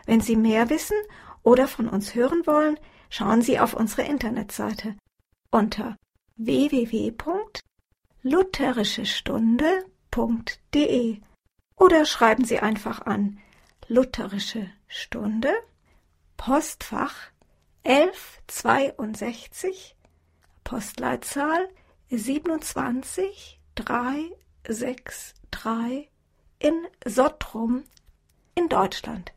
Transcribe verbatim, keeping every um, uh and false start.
Wenn Sie mehr wissen oder von uns hören wollen, schauen Sie auf unsere Internetseite unter w w w punkt lutherische stunde punkt d e oder schreiben Sie einfach an Lutherische Stunde, Postfach elf zweiundsechzig, Postleitzahl siebenundzwanzig dreihundertdreiundsechzig in Sottrum in Deutschland.